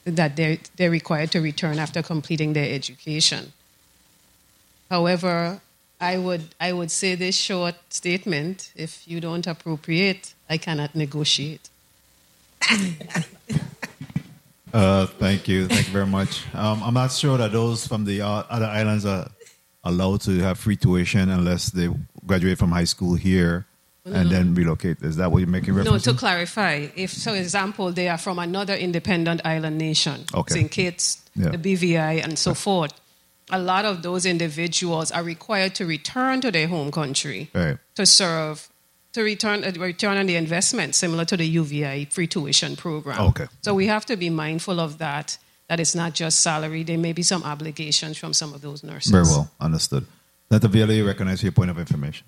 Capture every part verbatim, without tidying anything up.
that they're, they're required to return after completing their education. However, I would I would say this short statement: if you don't appropriate, I cannot negotiate. uh, thank you, thank you very much. Um, I'm not sure that those from the uh, other islands are allowed to have free tuition unless they graduate from high school here and no. then relocate. Is that what you're making reference to? No, to clarify, if, for example, they are from another independent island nation, okay. Saint Kitts, yeah. the B V I, and so right. forth, a lot of those individuals are required to return to their home country right. to serve, to return, uh, return on the investment, similar to the U V I free tuition program. Okay. So we have to be mindful of that, that it's not just salary. There may be some obligations from some of those nurses. Very well, understood. Doctor Bailey, recognize your point of information.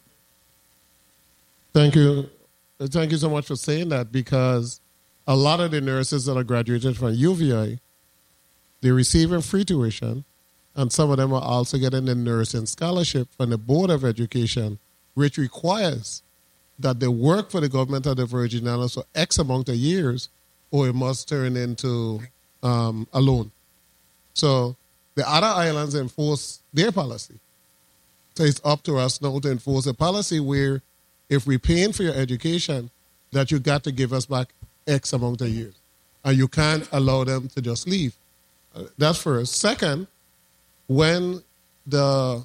Thank you. Thank you so much for saying that, because a lot of the nurses that are graduated from U V I, they're receiving free tuition, and some of them are also getting the nursing scholarship from the Board of Education, which requires that they work for the government of the Virgin Islands for X amount of years, or it must turn into um, a loan. So the other islands enforce their policy. So it's up to us now to enforce a policy where if we're paying for your education, that you got to give us back X amount of years. And you can't allow them to just leave. Uh, that's first. Second, when the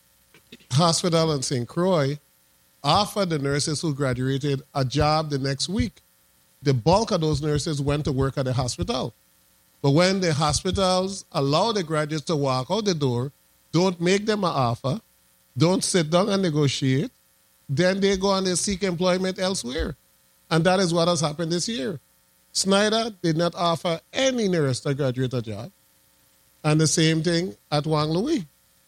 hospital in Saint Croix offered the nurses who graduated a job the next week, the bulk of those nurses went to work at the hospital. But when the hospitals allow the graduates to walk out the door, don't make them an offer, don't sit down and negotiate, then they go and they seek employment elsewhere. And that is what has happened this year. Snyder did not offer any nurse to graduate a job. And the same thing at Wang Louis.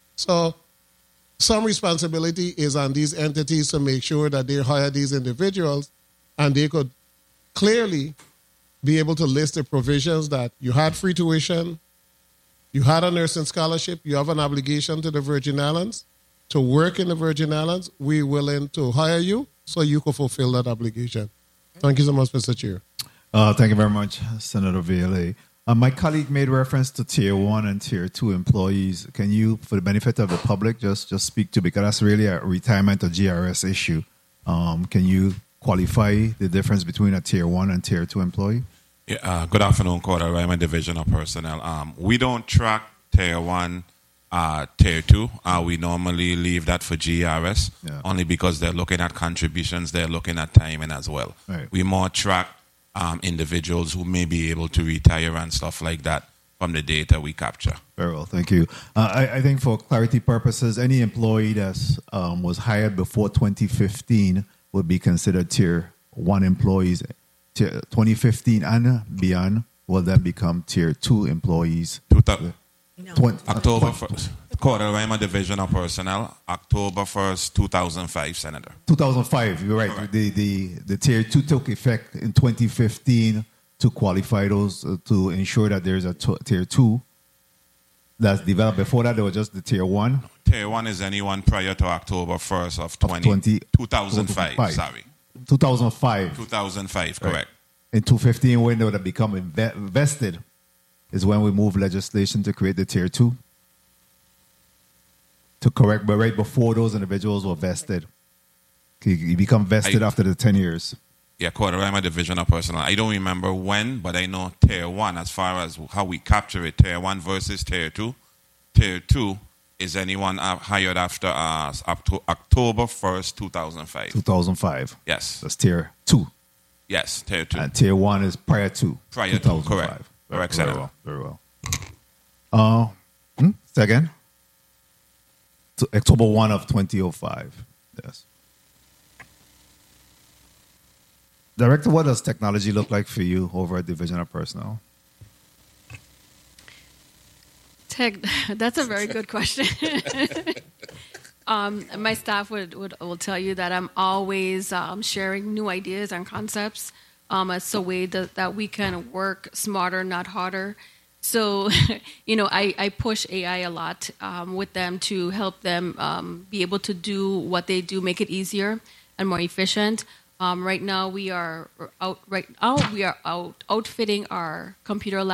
So some responsibility is on these entities to make sure that they hire these individuals, and they could clearly be able to list the provisions that you had free tuition, you had a nursing scholarship, you have an obligation to the Virgin Islands to work in the Virgin Islands. We're willing to hire you so you can fulfill that obligation. Thank you so much, Mister Chair. Uh, thank you very much, Senator Bailey. Uh, my colleague made reference to Tier one and Tier two employees. Can you, for the benefit of the public, just, just speak to, because that's really a retirement or G R S issue. Um, can you qualify the difference between a Tier one and Tier two employee? Yeah, uh, good afternoon, Cordell. I'm a division of personnel. Um, we don't track Tier one, uh, Tier two. Uh, we normally leave that for G R S, yeah. only because they're looking at contributions, they're looking at timing as well. Right. We more track Um, individuals who may be able to retire and stuff like that from the data we capture. Very well, thank you. Uh, I, I think for clarity purposes, any employee that um, was hired before twenty fifteen would be considered Tier one employees. Tier twenty fifteen and beyond will then become Tier two employees. Two th- no. twenty, October first. Cordell, I'm a division of personnel. October first, two thousand five, Senator. two thousand five, you're right. Correct. The, the the Tier two took effect in twenty fifteen to qualify those, uh, to ensure that there's a t- Tier two that's developed. Before that, there was just the Tier one. Tier one is anyone prior to October first of, twenty, of twenty, two thousand five, sorry. two thousand five. two thousand five, correct. Right. In two thousand fifteen, when they would have become inve- vested, is when we moved legislation to create the Tier two. To correct, but right before those individuals were vested. You become vested I, after the ten years. Yeah, Cordell, I'm a division of personnel. I don't remember when, but I know Tier one, as far as how we capture it, Tier one versus Tier two. Tier two is anyone hired after uh, up to October first, two thousand five. two thousand five. Yes. That's Tier two. Yes, Tier two. And Tier one is prior to. Prior to, correct. Correct, Very Senator. well, very well. Uh, hmm? Second? To October first of twenty oh five. Yes. Director, what does technology look like for you over at Division of Personnel? Tech, that's a very good question. um, my staff would, would will tell you that I'm always um, sharing new ideas and concepts um, as a way that, that we can work smarter, not harder. So, you know, I, I push A I a lot um, with them to help them um, be able to do what they do, make it easier and more efficient. Um, right now, we are out. Right now, we are out outfitting our computer lab.